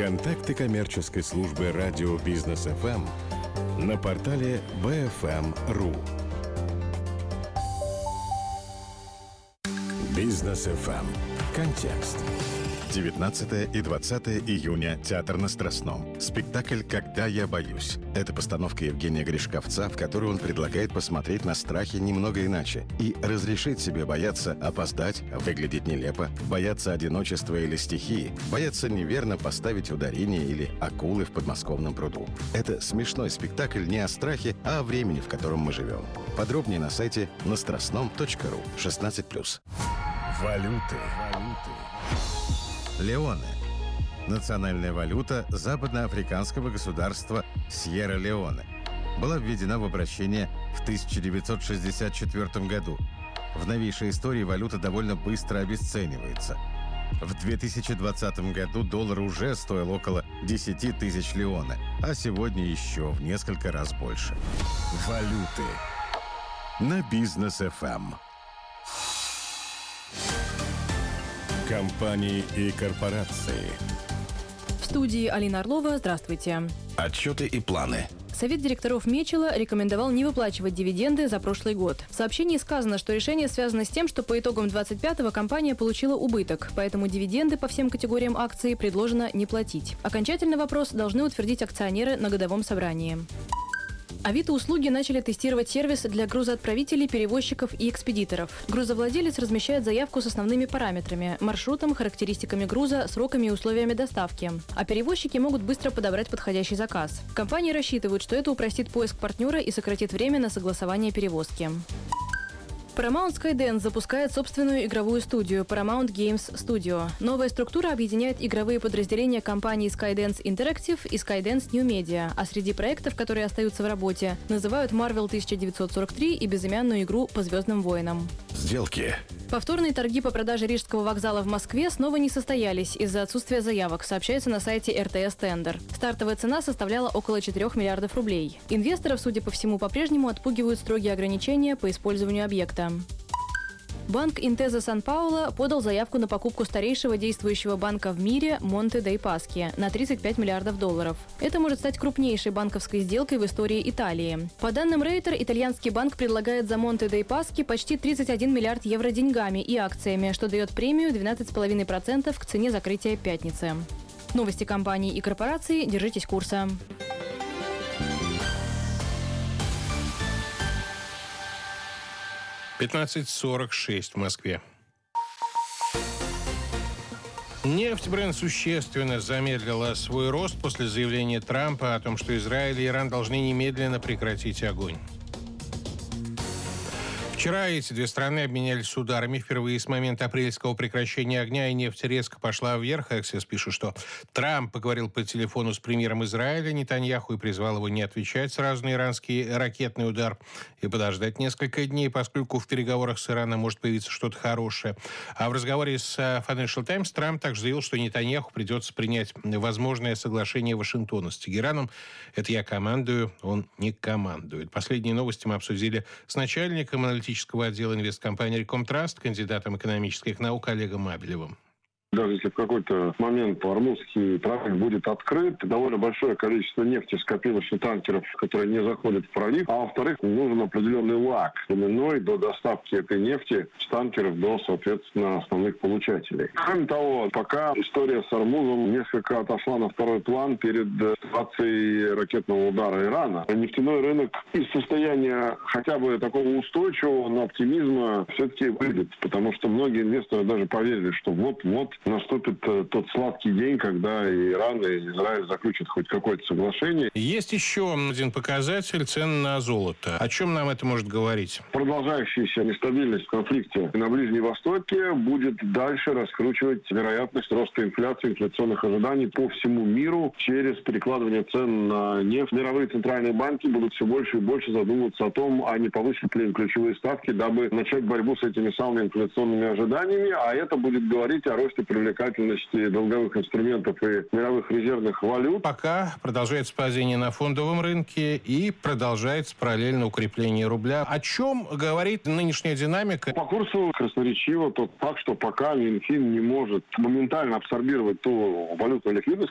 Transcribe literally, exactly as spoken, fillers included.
Контакты коммерческой службы радио Бизнес эф эм на портале би эф эм точка ру. Бизнес эф эм. Контекст. девятнадцатое и двадцатое июня. Театр на Страстном. Спектакль «Когда я боюсь». Это постановка Евгения Гришковца, в которой он предлагает посмотреть на страхи немного иначе и разрешить себе бояться опоздать, выглядеть нелепо, бояться одиночества или стихии, бояться неверно поставить ударение или акулы в подмосковном пруду. Это смешной спектакль не о страхе, а о времени, в котором мы живем. Подробнее на сайте на страстном точка ру. шестнадцать плюс. Валюты. Леоне. Национальная валюта западноафриканского государства Сьерра-Леоне. Была введена в обращение в тысяча девятьсот шестьдесят четвёртом году. В новейшей истории валюта довольно быстро обесценивается. В две тысячи двадцатом году доллар уже стоил около десять тысяч леоне, а сегодня еще в несколько раз больше. Валюты на Бизнес эф эм. Компании и корпорации. В студии Алина Орлова. Здравствуйте. Отчеты и планы. Совет директоров Мечела рекомендовал не выплачивать дивиденды за прошлый год. В сообщении сказано, что решение связано с тем, что по итогам двадцать пятого компания получила убыток, поэтому дивиденды по всем категориям акций предложено не платить. Окончательный вопрос должны утвердить акционеры на годовом собрании. Авито-услуги начали тестировать сервис для грузоотправителей, перевозчиков и экспедиторов. Грузовладелец размещает заявку с основными параметрами – маршрутом, характеристиками груза, сроками и условиями доставки. А перевозчики могут быстро подобрать подходящий заказ. Компании рассчитывают, что это упростит поиск партнера и сократит время на согласование перевозки. Paramount Skydance запускает собственную игровую студию Paramount Games Studio. Новая структура объединяет игровые подразделения компаний Skydance Interactive и Skydance New Media, а среди проектов, которые остаются в работе, называют Marvel тысяча девятьсот сорок три и безымянную игру по Звездным войнам. Сделки. Повторные торги по продаже Рижского вокзала в Москве снова не состоялись из-за отсутствия заявок, сообщается на сайте эр тэ эс Тендер. Стартовая цена составляла около четырёх миллиардов рублей. Инвесторов, судя по всему, по-прежнему отпугивают строгие ограничения по использованию объекта. Банк Intesa Сан-Пауло подал заявку на покупку старейшего действующего банка в мире Монте дей Паски на тридцать пять миллиардов долларов. Это может стать крупнейшей банковской сделкой в истории Италии. По данным Рейтер, итальянский банк предлагает за Монте дей Паски почти тридцать один миллиард евро деньгами и акциями, что дает премию двенадцать целых пять десятых процента к цене закрытия пятницы. Новости компаний и корпораций. Держитесь курса. пятнадцать сорок шесть в Москве. Нефть бренд существенно замедлила свой рост после заявления Трампа о том, что Израиль и Иран должны немедленно прекратить огонь. Вчера эти две страны обменялись ударами. Впервые с момента апрельского прекращения огня, и нефть резко пошла вверх. Эксес пишет, что Трамп поговорил по телефону с премьером Израиля Нетаньяху и призвал его не отвечать сразу на иранский ракетный удар и подождать несколько дней, поскольку в переговорах с Ираном может появиться что-то хорошее. А в разговоре с Financial Times Трамп также заявил, что Нетаньяху придется принять возможное соглашение Вашингтона с Тегераном. Это я командую, он не командует. Последние новости мы обсудили с начальником аналитического отдела инвесткомпании «Рекомтраст», кандидатом экономических наук Олегом Абелевым. Даже если в какой-то момент Ормузский пролив будет открыт, довольно большое количество нефти скопилось у танкеров, которые не заходят в пролив. А во-вторых, нужен определенный лаг временной до доставки этой нефти с танкеров до, соответственно, основных получателей. Кроме того, пока история с Ормузом несколько отошла на второй план перед ситуацией ракетного удара Ирана. Нефтяной рынок из состояния хотя бы такого устойчивого, но оптимизма все-таки выйдет, потому что многие инвесторы даже поверили, что вот-вот наступит тот сладкий день, когда и Иран, и Израиль заключат хоть какое-то соглашение. Есть еще один показатель – цены на золото. О чем нам это может говорить? Продолжающаяся нестабильность в конфликте на Ближнем Востоке будет дальше раскручивать вероятность роста инфляции, инфляционных ожиданий по всему миру через перекладывание цен на нефть. Мировые центральные банки будут все больше и больше задумываться о том, а не повысить ли им ключевые ставки, дабы начать борьбу с этими самыми инфляционными ожиданиями, а это будет говорить о росте привлекательности долговых инструментов и мировых резервных валют. Пока продолжается падение на фондовом рынке и продолжается параллельно укрепление рубля. О чем говорит нынешняя динамика? По курсу красноречиво тот факт, что пока Минфин не может моментально абсорбировать ту валютную ликвидность,